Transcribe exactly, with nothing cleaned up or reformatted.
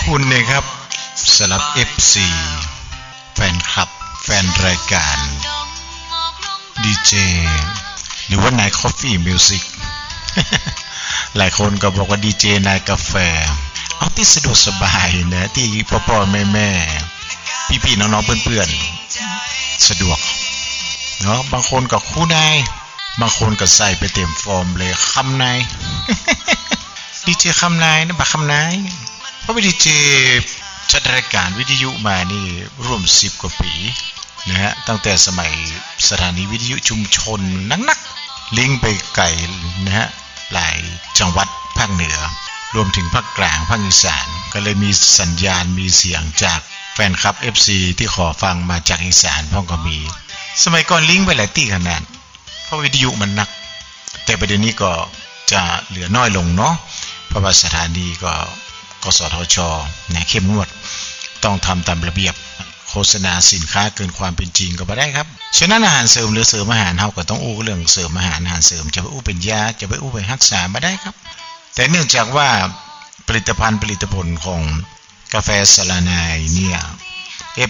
คุณเนี่ยครับสำหรับ เอฟ ซี แฟนคลับแฟนรายการดีเจหรือว่านาย Coffee Music หลายคนก็บอกว่าดีเจนายกาแฟเอาที่สะดวกสบายนะที่พ่อๆแม่ๆพี่ๆน้องๆเพื่อนๆสะดวกเนาะบางคนก็คู่นายบางคนก็ใส่ไปเต็มฟอร์มเลยคำนายดีเจคำนายนะบักคำนายเพราะว่าดีเจจัดรายการวิทยุมานี่ร่วมสิบกว่าปีนะฮะตั้งแต่สมัยสถานีวิทยุชุมชนนักๆลิงก์ไปไกลนะฮะหลายจังหวัดภาคเหนือรวมถึงภาคกลางภาคอีสานก็เลยมีสัญญาณมีเสียงจากแฟนคลับ เอฟ ซี ที่ขอฟังมาจากอีสานพ่อก็มีสมัยก่อนลิงก์ไปหลายที่ขนาดเพราะวิทยุมันหนักแต่ประเด็นนี้ก็จะเหลือน้อยลงเนาะเพราะว่าสถานีก็กสทช.นะเข้มงวดต้องทำตามระเบียบโฆษณาสินค้าเกินความเป็นจริงก็บ่ได้ครับฉะนั้นอาหารเสริมหรือเสริมอาหารเฮาก็ต้องอู้เรื่องเสริมอาหารอาหารเสริมจะไปอู้เป็นยาจะไปอู้ไปรักษาบ่ได้ครับแต่เนื่องจากว่าผลิตภัณฑ์ผลิตผลของกาแฟสลานายเนี่ย